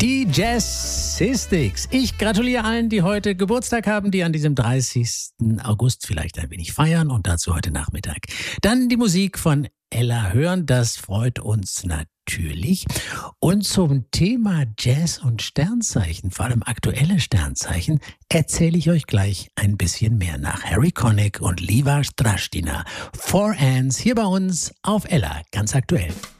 Die Jazzistics. Ich gratuliere allen, die heute Geburtstag haben, die an diesem 30. August vielleicht ein wenig feiern und dazu heute Nachmittag. Dann die Musik von Ella hören, das freut uns natürlich. Und zum Thema Jazz und Sternzeichen, vor allem aktuelle Sternzeichen, erzähle ich euch gleich ein bisschen mehr nach Harry Connick und Liva Strashtina. Four Ants hier bei uns auf Ella, ganz aktuell.